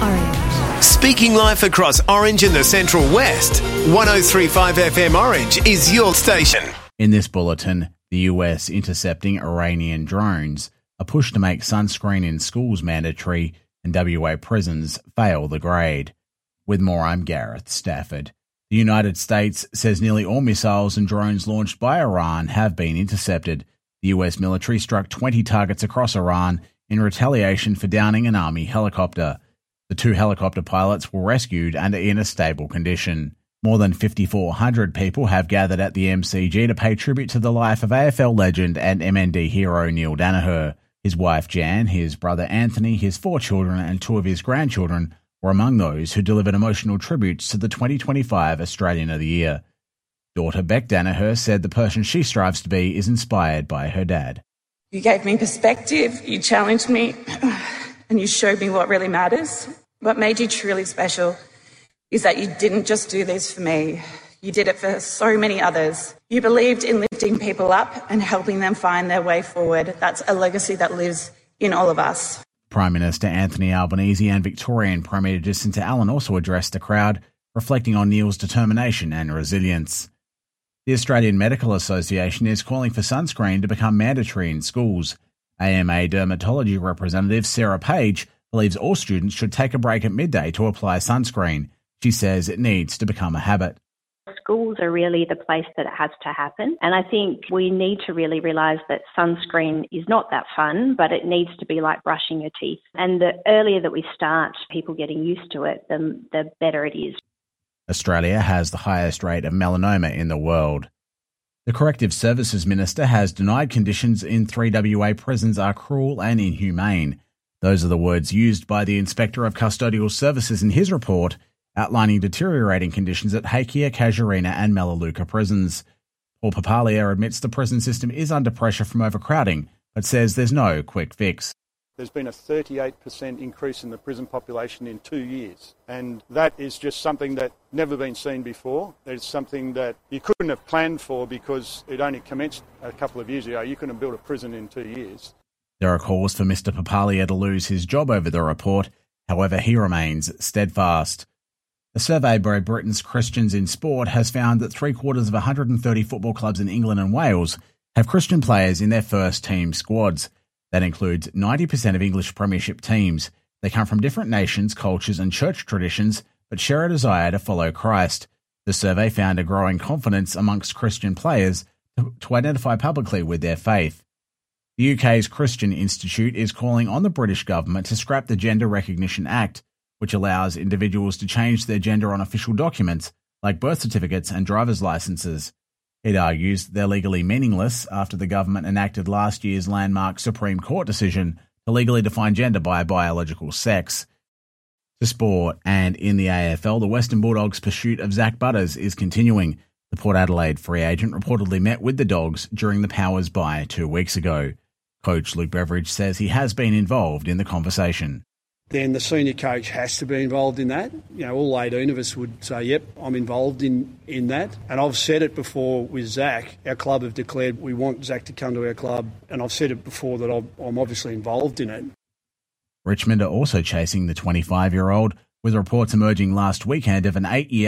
Orange. Speaking life across Orange and the Central West, 103.5 FM Orange is your station. In this bulletin, the US intercepting Iranian drones, a push to make sunscreen in schools mandatory, and WA prisons fail the grade. With more, I'm Gareth Stafford. The United States says nearly all missiles and drones launched by Iran have been intercepted. The US military struck 20 targets across Iran in retaliation for downing an army helicopter. The 2 helicopter pilots were rescued and are in a stable condition. More than 5,400 people have gathered at the MCG to pay tribute to the life of AFL legend and MND hero Neil Daniher. His wife Jan, his brother Anthony, his 4 children and 2 of his grandchildren were among those who delivered emotional tributes to the 2025 Australian of the Year. Daughter Beck Daniher said the person she strives to be is inspired by her dad. You gave me perspective, you challenged me, and you showed me what really matters. What made you truly special is that you didn't just do this for me. You did it for so many others. You believed in lifting people up and helping them find their way forward. That's a legacy that lives in all of us. Prime Minister Anthony Albanese and Victorian Premier Jacinta Allen also addressed the crowd, reflecting on Neil's determination and resilience. The Australian Medical Association is calling for sunscreen to become mandatory in schools. AMA dermatology representative Sarah Page believes all students should take a break at midday to apply sunscreen. She says it needs to become a habit. Schools are really the place that it has to happen. And I think we need to really realise that sunscreen is not that fun, but it needs to be like brushing your teeth. And the earlier that we start people getting used to it, the better it is. Australia has the highest rate of melanoma in the world. The Corrective Services Minister has denied conditions in 3 WA prisons are cruel and inhumane. Those are the words used by the Inspector of Custodial Services in his report, outlining deteriorating conditions at Hakea, Casuarina and Melaleuca prisons. Paul Papalia admits the prison system is under pressure from overcrowding, but says there's no quick fix. There's been a 38% increase in the prison population in 2 years, and that is just something that never been seen before. It's something that you couldn't have planned for because it only commenced a couple of years ago. You couldn't have built a prison in 2 years. There are calls for Mr Papalia to lose his job over the report. However, he remains steadfast. A survey by Britain's Christians in Sport has found that 3/4 of 130 football clubs in England and Wales have Christian players in their first team squads. That includes 90% of English Premiership teams. They come from different nations, cultures and church traditions, but share a desire to follow Christ. The survey found a growing confidence amongst Christian players to identify publicly with their faith. The UK's Christian Institute is calling on the British government to scrap the Gender Recognition Act, which allows individuals to change their gender on official documents like birth certificates and driver's licenses. It argues they're legally meaningless after the government enacted last year's landmark Supreme Court decision to legally define gender by biological sex. To sport, and in the AFL, the Western Bulldogs' pursuit of Zach Butters is continuing. The Port Adelaide free agent reportedly met with the Dogs during the Powers bye 2 weeks ago. Coach Luke Beveridge says he has been involved in the conversation. Then the senior coach has to be involved in that. You know, all 18 of us would say, yep, I'm involved in that. And I've said it before with Zach. Our club have declared we want Zach to come to our club. And I've said it before that I'm obviously involved in it. Richmond are also chasing the 25-year-old, with reports emerging last weekend of an 8-year